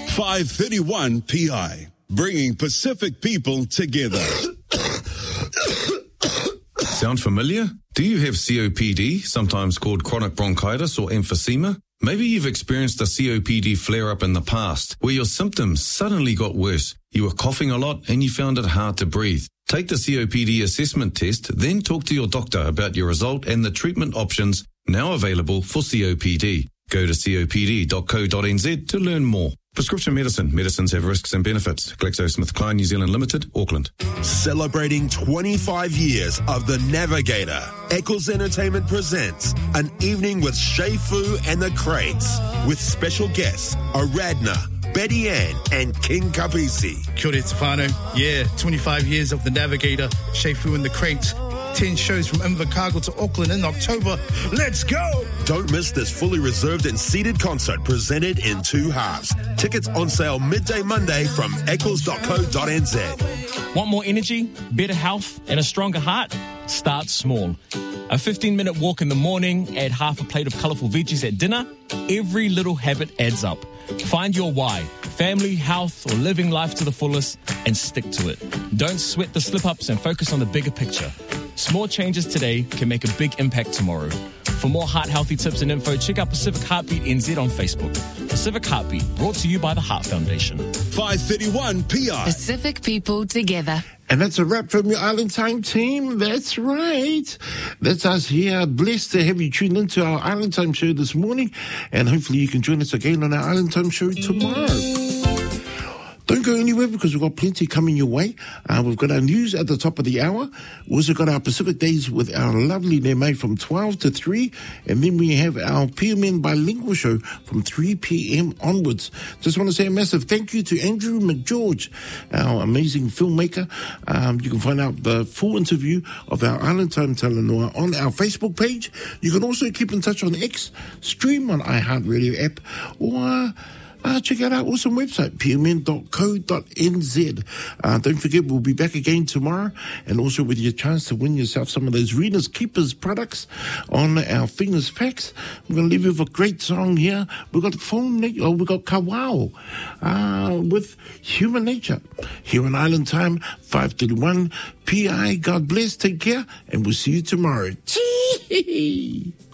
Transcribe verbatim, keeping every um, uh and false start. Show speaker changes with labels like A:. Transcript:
A: five thirty-one P I, bringing Pacific people together.
B: Sound familiar? Do you have C O P D, sometimes called chronic bronchitis or emphysema? Maybe you've experienced a C O P D flare-up in the past, where your symptoms suddenly got worse. You were coughing a lot and you found it hard to breathe. Take the C O P D assessment test, then talk to your doctor about your result and the treatment options now available for C O P D. Go to copd dot co dot n z to learn more. Prescription medicine. Medicines have risks and benefits. GlaxoSmithKline New Zealand Limited, Auckland.
C: Celebrating twenty-five years of The Navigator, Eccles Entertainment presents an evening with Shea Fu and the Crates, with special guests Aradna, Betty Ann, and King Kapisi.
D: Kia ora, Tefano. Yeah, twenty-five years of The Navigator, Shea Fu and the Crates. ten shows from Invercargill to Auckland in October. Let's go!
C: Don't miss this fully reserved and seated concert presented in two halves. Tickets on sale midday Monday from eccles dot co dot n z.
E: Want more energy, better health, and a stronger heart? Start small. A fifteen-minute walk in the morning, add half a plate of colourful veggies at dinner. Every little habit adds up. Find your why, family, health, or living life to the fullest, and stick to it. Don't sweat the slip-ups and focus on the bigger picture. Small changes today can make a big impact tomorrow. For more heart-healthy tips and info, check out Pacific Heartbeat N Z on Facebook. Pacific Heartbeat, brought to you by the Heart Foundation.
A: five thirty-one P I.
F: Pacific people together.
G: And that's a wrap from your Island Time team. That's right. That's us here. Blessed to have you tuned into our Island Time show this morning. And hopefully you can join us again on our Island Time show tomorrow. Don't go anywhere because we've got plenty coming your way. Uh, we've got our news at the top of the hour. We've also got our Pacific Days with our lovely Nemai from twelve to three. And then we have our P M N Bilingual show from three p.m. onwards. Just want to say a massive thank you to Andrew McGeorge, our amazing filmmaker. Um, you can find out the full interview of our Island Time Talanoa on our Facebook page. You can also keep in touch on X, stream on iHeartRadio app, or... Uh, check out our awesome website, p m n dot co dot n z. Uh, don't forget, we'll be back again tomorrow, and also with your chance to win yourself some of those Readers Keepers products on our Fingers Packs. We're going to leave you with a great song here. We've got phone, oh, we've got Kawao uh, with Human Nature. Here on Island Time, five thirty-one P I. God bless, take care, and we'll see you tomorrow. Chee